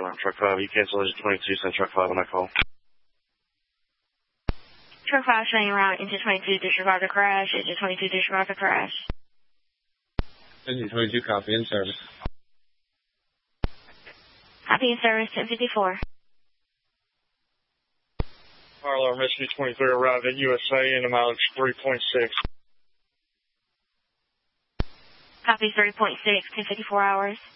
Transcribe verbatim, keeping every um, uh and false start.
around truck five. You cancel engine twenty-two, send truck five on that call. Truck five showing around engine twenty-two, disregard the crash. Engine twenty-two, disregard the crash. Engine twenty-two, copy, in service. Copy, in service, ten fifty-four. Fire alarm rescue twenty-three arrived at U S A in a mileage three point six. Copy, three point six, ten fifty-four hours.